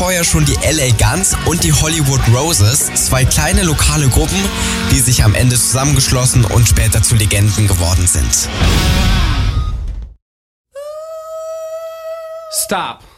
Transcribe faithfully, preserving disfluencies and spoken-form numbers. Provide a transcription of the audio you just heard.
vorher schon die L A Guns und die Hollywood Roses, zwei kleine lokale Gruppen, die sich am Ende zusammengeschlossen und später zu Legenden geworden sind. Stop.